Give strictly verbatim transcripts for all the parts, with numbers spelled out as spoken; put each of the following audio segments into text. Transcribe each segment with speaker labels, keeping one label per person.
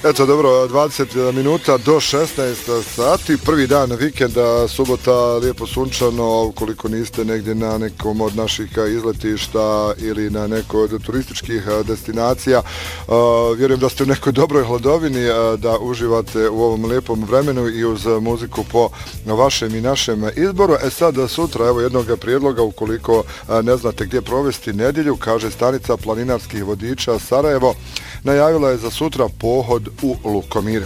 Speaker 1: Eto, dobro, dvadeset minuta do šesnaest sati, prvi dan vikenda, subota, lijepo sunčano, ukoliko niste negdje na nekom od naših izletišta ili na nekoj od turističkih destinacija. Vjerujem da ste u nekoj dobroj hladovini, da uživate u ovom lijepom vremenu i uz muziku po vašem i našem izboru. E sad, sutra, evo jednog prijedloga, ukoliko ne znate gdje provesti nedjelju, kaže stanica planinarskih vodiča Sarajevo, najavila je za sutra pohod u Lukomir.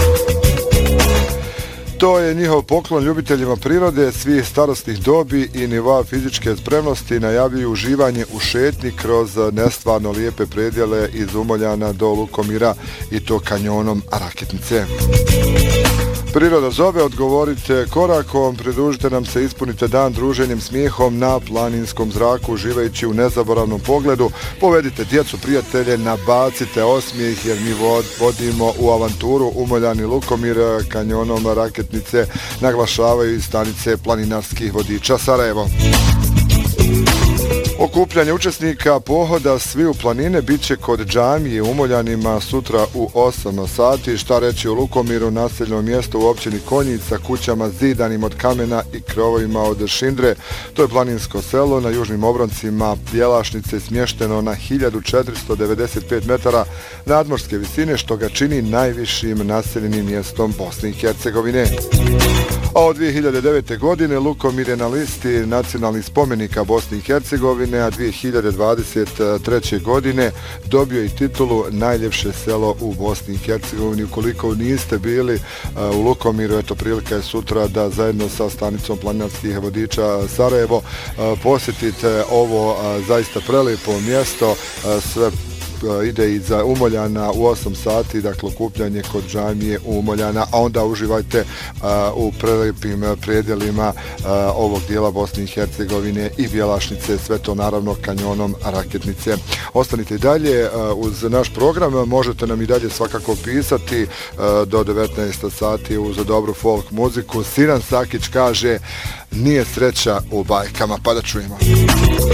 Speaker 1: To je njihov poklon ljubiteljima prirode, svih starostnih dobi i nivoa fizičke spremnosti, najavljuju uživanje u šetnji kroz nestvarno lijepe predjele iz Umoljana do Lukomira i to kanjonom Raketnice. Priroda zove, odgovorite korakom, pridružite nam se, ispunite dan druženjem, smijehom na planinskom zraku, uživajući u nezaboravnom pogledu, povedite djecu, prijatelje, nabacite osmijeh jer mi vodimo u avanturu Umoljan i Lukomir kanjonom Raketnice, naglašavaju iz stanice planinarskih vodiča Sarajevo. Okupljanje učesnika pohoda svi u planine bit će kod džamije u Umoljanima sutra u osam sati. Šta reći u Lukomiru, naseljeno mjesto u općini Konjica, kućama zidanim od kamena i krovovima od šindre. To je planinsko selo na južnim obroncima Bjelašnice, smješteno na hiljadu četiristo devedeset pet metara nadmorske visine, što ga čini najvišim naseljenim mjestom Bosne i Hercegovine. A od dvije hiljade devete. godine Lukomir je na listi nacionalnih spomenika Bosne i Hercegovine, a dvije hiljade dvadeset treće. godine dobio i titulu najljepše selo u Bosni i Hercegovini. Ukoliko niste bili u Lukomiru, eto prilika je sutra da zajedno sa stanicom planinarskih vodiča Sarajevo posjetite ovo zaista prelijepo mjesto. Sve ide i za Umoljana u osam sati, dakle okupljanje kod džamije Umoljana, a onda uživajte uh, u prelijepim predjelima uh, ovog dijela Bosne i Hercegovine i Bjelašnice, sve to naravno kanjonom Raketnice. Ostanite i dalje uh, uz naš program, možete nam i dalje svakako pisati uh, do devetnaest sati uz dobru folk muziku. Sinan Sakić kaže, nije sreća u bajkama, pa da čujemo.